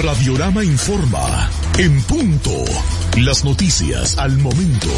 Radiorama informa. En punto. Las noticias al momento.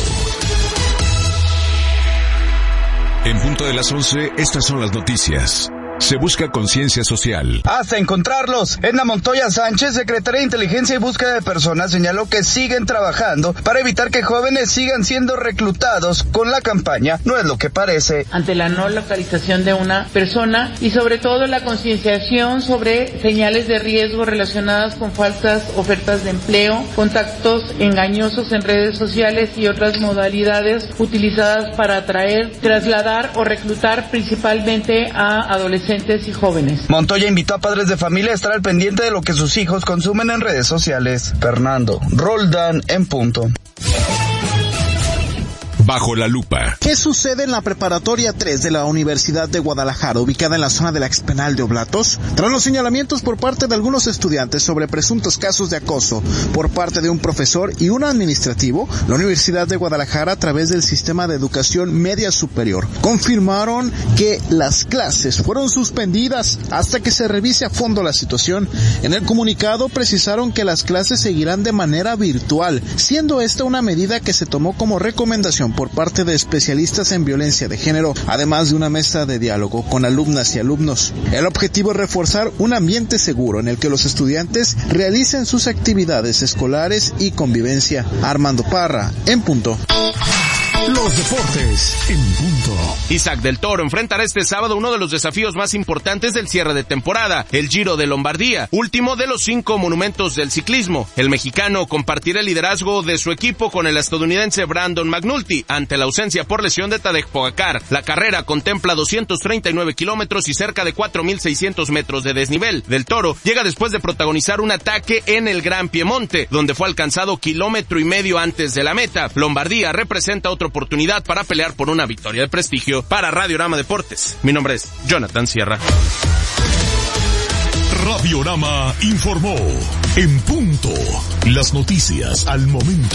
En punto de las 11, estas son las noticias. Se busca conciencia social. Hasta encontrarlos. Edna Montoya Sánchez, secretaria de Inteligencia y Búsqueda de Personas, señaló que siguen trabajando para evitar que jóvenes sigan siendo reclutados con la campaña No es lo que parece. Ante la no localización de una persona y sobre todo la concienciación sobre señales de riesgo relacionadas con falsas ofertas de empleo, contactos engañosos en redes sociales y otras modalidades utilizadas para atraer, trasladar o reclutar principalmente a adolescentes y jóvenes. Montoya invitó a padres de familia a estar al pendiente de lo que sus hijos consumen en redes sociales. Fernando Roldán, en punto. Bajo la lupa. ¿Qué sucede en la preparatoria 3 de la Universidad de Guadalajara, ubicada en la zona del expenal de Oblatos? Tras los señalamientos por parte de algunos estudiantes sobre presuntos casos de acoso por parte de un profesor y un administrativo, la Universidad de Guadalajara, a través del Sistema de Educación Media Superior, confirmaron que las clases fueron suspendidas hasta que se revise a fondo la situación. En el comunicado precisaron que las clases seguirán de manera virtual, siendo esta una medida que se tomó como recomendación por parte de especialistas en violencia de género, además de una mesa de diálogo con alumnas y alumnos. El objetivo es reforzar un ambiente seguro en el que los estudiantes realicen sus actividades escolares y convivencia. Armando Parra, en punto. Los deportes en punto. Isaac del Toro enfrentará este sábado uno de los desafíos más importantes del cierre de temporada, el Giro de Lombardía, último de los 5 monumentos del ciclismo. El mexicano compartirá el liderazgo de su equipo con el estadounidense Brandon McNulty ante la ausencia por lesión de Tadej Pogacar. La carrera contempla 239 kilómetros y cerca de 4.600 metros de desnivel. Del Toro llega después de protagonizar un ataque en el Gran Piemonte, donde fue alcanzado 1,5 kilómetros antes de la meta. Lombardía representa otra oportunidad para pelear por una victoria de prestigio. Para Radiorama Deportes, mi nombre es Jonathan Sierra. Radiorama informó. En punto. Las noticias al momento.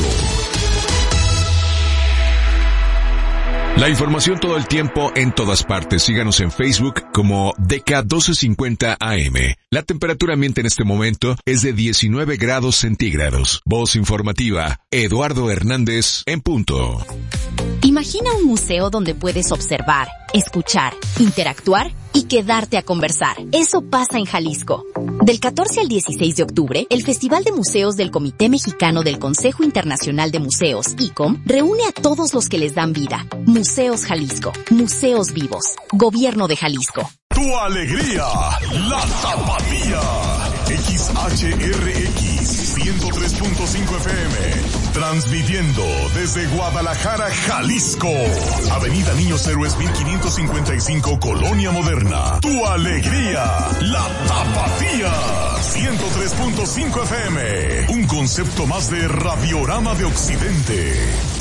La información todo el tiempo, en todas partes. Síganos en Facebook como DK 1250 AM. La temperatura ambiente en este momento es de 19 grados centígrados. Voz informativa, Eduardo Hernández, en punto. Imagina un museo donde puedes observar, escuchar, interactuar y quedarte a conversar. Eso pasa en Jalisco. Del 14 al 16 de octubre, el Festival de Museos del Comité Mexicano del Consejo Internacional de Museos, ICOM, reúne a todos los que les dan vida. Museos Jalisco, museos vivos, Gobierno de Jalisco. Tu alegría, la Tapatía. XHRX 103.5 FM. Transmitiendo desde Guadalajara, Jalisco. Avenida Niños Héroes 1555, Colonia Moderna. Tu alegría, la Tapatía. 103.5 FM. Un concepto más de Radiorama de Occidente.